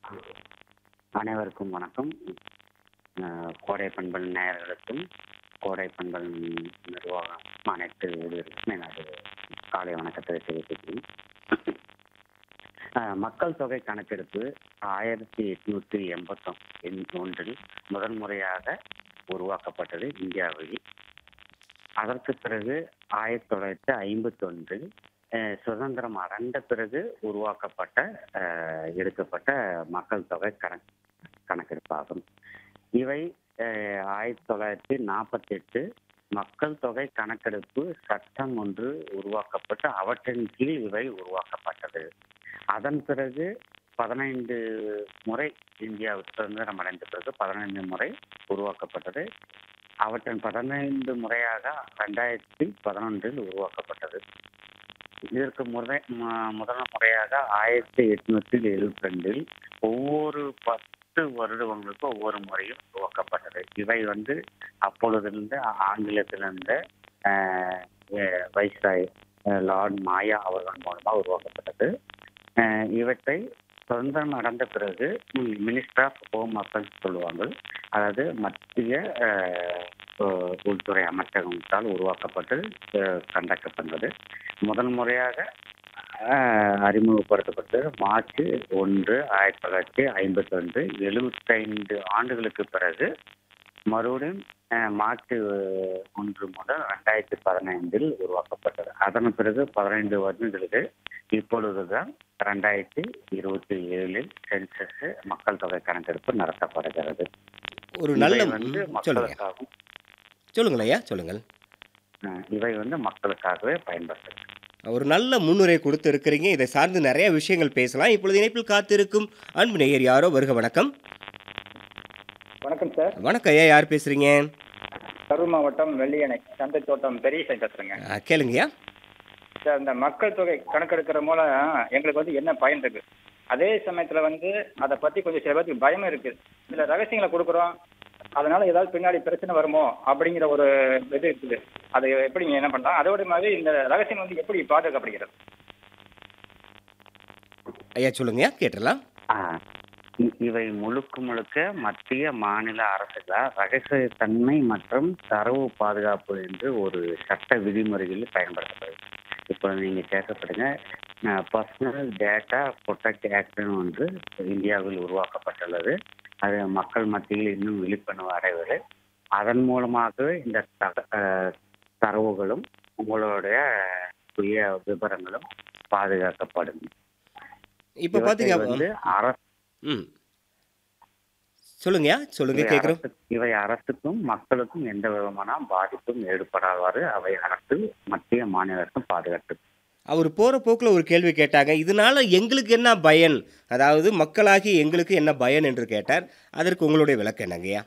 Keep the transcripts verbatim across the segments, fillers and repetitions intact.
அனைவருக்கும் வணக்கம். அஹ், கோடை பண்பல் நேயர்களுக்கும் கோடை பண்பல் நிர்வாகம் அனைத்து ஊழியர்களுக்கும் எனது காலை வணக்கத்தை தெரிவிக்கிறேன். அஹ், மக்கள் தொகை கணக்கெடுப்பு ஆயிரத்தி எட்நூத்தி எண்பத்தி ஒன்றில் முதல் முறையாக உருவாக்கப்பட்டது இந்தியாவில். அதற்கு பிறகு ஆயிரத்தி தொள்ளாயிரத்தி ஐம்பத்தி ஒன்றில் சுதந்திரம் அடைந்த பிறகு உருவாக்கப்பட்ட அஹ், எடுக்கப்பட்ட மக்கள் தொகை கணக்கு கணக்கெடுப்பாகும். இவை அஹ், ஆயிரத்தி தொள்ளாயிரத்தி நாற்பத்தி எட்டு மக்கள் தொகை கணக்கெடுப்பு சட்டம் ஒன்று உருவாக்கப்பட்டு அவற்றின் கீழ் இவை உருவாக்கப்பட்டது. அதன் பிறகு பதினைந்து முறை இந்தியா சுதந்திரம் அடைந்த பிறகு பதினைந்து முறை உருவாக்கப்பட்டது. அவற்றின் பதினைந்து முறையாக ரெண்டாயிரத்தி பதினொன்றில் உருவாக்கப்பட்டது. இதற்கு முறை முதல் முறையாக ஆயிரத்தி எட்நூத்தி எழுபத்தி ரெண்டில் ஒவ்வொரு பத்து வருடங்களுக்கு ஒவ்வொரு முறையும் உருவாக்கப்பட்டது. இவை வந்து அப்பொழுதிலிருந்து ஆங்கிலத்திலிருந்து வைஸ்ராய் லார்ட் மாயா அவர்கள் மூலமாக உருவாக்கப்பட்டது. இவற்றை சுதந்திரம் அடைந்த பிறகு மினிஸ்டர் ஆஃப் ஹோம் அஃபேர்ஸ் சொல்லுவாங்க, அதாவது மத்திய உள்துறை அமைச்சகத்தால் உருவாக்கப்பட்டு கண்டக்டப்பட்டது. முதல் முறையாக அறிமுகப்படுத்தப்பட்டு மார்ச் ஒன்று ஆயிரத்தி தொள்ளாயிரத்தி ஐம்பத்தி ஒன்று எழுபத்தைந்து ஆண்டுகளுக்கு பிறகு மறுபடியும் மார்ச் ஒன்று முதல் ரெண்டாயிரத்தி பதினைந்தில் உருவாக்கப்பட்டது. அதன் பிறகு பதினைந்து வருடங்களுக்கு இப்பொழுதுதான் ரெண்டாயிரத்தி இருபத்தி ஏழில் சென்சஸ் மக்கள் தொகை கணக்கெடுப்பு நடத்தப்படுகிறது. ஒரு நல்ல வந்து மக்களுக்காகவும் சொல்லுங்கள் ஐயா சொல்லுங்கள். இவை வந்து மக்களுக்காகவே பயன்படுத்துது. ஒரு நல்ல முன்னுரை கொடுத்து இருக்கிறீங்க. இதை சார்ந்து நிறைய விஷயங்கள் பேசலாம். இப்பொழுது இணைப்பில் காத்திருக்கும் அன்பு நேயர் யாரோ. வருக வணக்கம். வணக்கம் சார். வணக்கம் ஐயா, யார் பேசுறீங்க? கரூர் மாவட்டம் வெள்ளியணை சந்தை தோட்டம் பெரிய சை பேசுறேங்க. கேளுங்கய்யா. சார், இந்த மக்கள் தொகை கணக்கெடுக்கிற மூலம் எங்களுக்கு வந்து என்ன பயன் இருக்கு, அதே சமயத்துல வந்து அதை பத்தி கொஞ்சம் சில பேருக்கு பயமும் இருக்கு. சில ரகசியங்களை கொடுக்குறோம், அதனால ஏதாவது பின்னாடி பிரச்சனை வருமோ அப்படிங்கிற ஒரு இது இருக்குது. அதை எப்படி நீங்க என்ன பண்றோம், அதோட மாதிரி இந்த ரகசியம் வந்து எப்படி பாதுகாக்கப்படுகிறது? ஐயா சொல்லுங்கய்யா, கேட்டலாம். இவை முழுக்க முழுக்க மத்திய மாநில அரசுகளால் ரகசியத்தன்மை மற்றும் தரவு பாதுகாப்பு என்று ஒரு சட்ட விதிமுறைகளில் பயன்படுத்தப்படுது. இப்போ நீங்க கேட்கப்படுங்க, பர்சனல் டேட்டா ப்ரொடெக்ட் ஆக்ட்னு ஒன்று இந்தியாவில் உருவாக்கப்பட்டுள்ளது. அது மக்கள் மத்தியில் இன்னும் விழிப்புணர்வு அடைவது. அதன் மூலமாகவே இந்த தரவுகளும் உங்களுடைய சுய விவரங்களும் பாதுகாக்கப்படும். இப்போ பாத்தீங்க வந்து அரசு ம் சொல்லுங்கய்யா சொல்லுங்க கேட்குறோம். இவை அரசுக்கும் மக்களுக்கும் எந்த விதமான பாதிப்பும் ஏற்படாதவாறு அவை அரசு மத்திய மாநில அரசும் பாதுகாத்து. அவர் போகிற போக்கில் ஒரு கேள்வி கேட்டாங்க, இதனால எங்களுக்கு என்ன பயன், அதாவது மக்களாகி எங்களுக்கு என்ன பயன் என்று கேட்டார். அதற்கு உங்களுடைய விளக்கம் என்னங்கய்யா?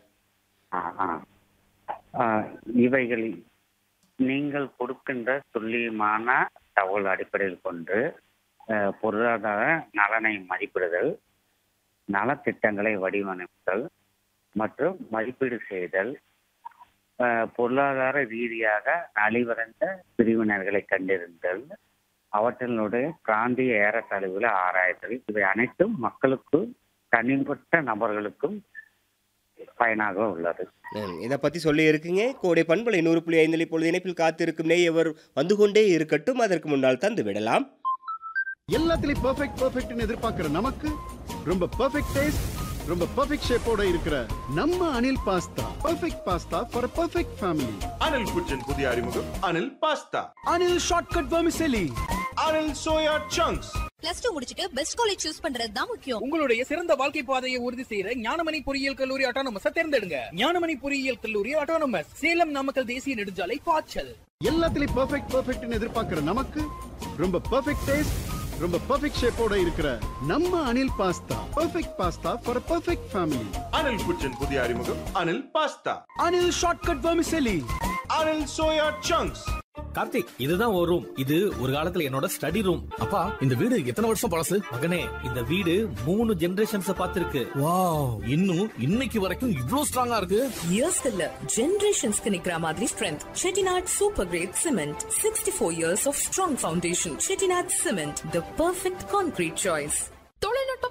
இவைகளில் நீங்கள் கொடுக்கின்ற துல்லியமான தகவல் அடிப்படையில் கொண்டு பொருளாதார நலனை மதிப்பிடுதல், நலத்திட்டங்களை வடிவமைத்தல் மற்றும் மதிப்பீடு செய்தல், பொருளாதார ரீதியாக நலிவடைந்த பிரிவினர்களை கண்டறிந்தல், அவற்றினுடைய பிராந்திய ஏறத்தாழ்வுகளை ஆராய்தல், இவை அனைத்தும் மக்களுக்கும் தனிப்பட்ட நபர்களுக்கும் பயனாக உள்ளது. இதை பற்றி சொல்லி இருக்குங்க. கோடை பண்பலை நூறு புள்ளி ஐந்தில் இப்பொழுது இணைப்பில் காத்திருக்கும் நேயவர் வந்து கொண்டே இருக்கட்டும். அதற்கு முன்னால் தந்து விடலாம். எல்லாத்துலயும் பெர்ஃபெக்ட் பெர்ஃபெக்ட்னு எதிர்பார்க்கிற நமக்கு ரொம்ப பெர்ஃபெக்ட் டேஸ்ட், ரொம்ப பெர்ஃபெக்ட் ஷேப்போட இருக்கிற நம்ம Anil pasta. Perfect pasta for perfect family. Anil குச்சின் புதிய அறிமுகம் Anil pasta. Anil shortcut vermicelli. Anil soya chunks. Plus two முடிச்சிட்டு பெஸ்ட் காலேஜ் சூஸ் பண்றது தான் முக்கியம். உங்களுடைய சிறந்த வாழ்க்கை பாதையை உறுதி செய்யற ஞானமணி பொறியியல் கல்லூரி ஆட்டோனமஸ் தேர்ந்தெடுங்க. ஞானமணி பொறியியல் கல்லூரி ஆட்டோனமஸ், சேலம் நாமக்கல் தேசிய நெடுஞ்சாலை பாய்ச்சல். எல்லாத்துலயும் பெர்ஃபெக்ட் பெர்ஃபெக்ட்னு எதிர்பார்க்கிற நமக்கு ரொம்ப பெர்ஃபெக்ட் டேஸ்ட், ரொம்ப பெர்ஃபெக்ட் ஷேப்போட இருக்கிற நம்ம Anil pasta. Perfect pasta for perfect family. Anil குச்சின் புதிய அறிமுகம் Anil pasta. Anil shortcut vermicelli. Anil soya chunks. Karthik, இதுதான் ஒரு ரூம். இது ஒரு காலத்துல என்னோட ஸ்டடி ரூம். அப்பா, இந்த வீடு எத்தனை வருஷம் பழசு? மகனே, இந்த வீடு மூணு ஜெனரேஷன்ஸ் பார்த்திருக்கு. வாவ், இன்னும் இன்னைக்கு வரைக்கும் இவ்ளோ ஸ்ட்ராங்கா இருக்கு. இயர்ஸ் இல்ல, ஜெனரேஷன்ஸ்க்கு நிக்கிற மாதிரி strength. Chettinad super great cement, sixty four years of strong foundation. Chettinad cement, the perfect concrete choice. தொழில்நுட்ப